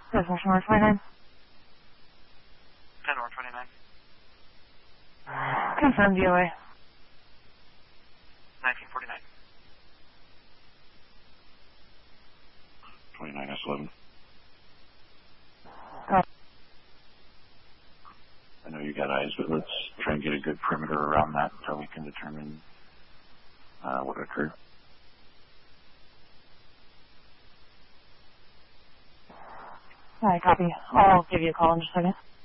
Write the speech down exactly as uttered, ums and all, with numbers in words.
Reservation number twenty-nine. ten or twenty-nine. Confirm D O A. nineteen forty-nine. twenty-nine S eleven. Uh, I know you got eyes, but let's try and get a good perimeter around that until we can determine uh, what occurred. Alright, copy. I'll give you a call in just a second.